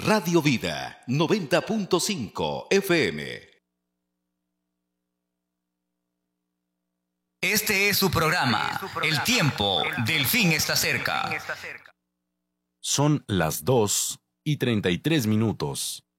Radio Vida 90.5 FM. Este es su programa. El tiempo del fin está cerca. Son las 2:33.